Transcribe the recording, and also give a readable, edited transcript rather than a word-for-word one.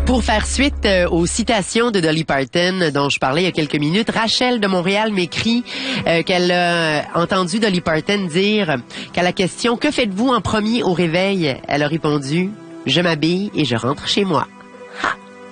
Pour faire suite aux citations de Dolly Parton dont je parlais il y a quelques minutes, Rachel de Montréal m'écrit qu'elle a entendu Dolly Parton dire qu'à la question « Que faites-vous en premier au réveil ?» elle a répondu « Je m'habille et je rentre chez moi ».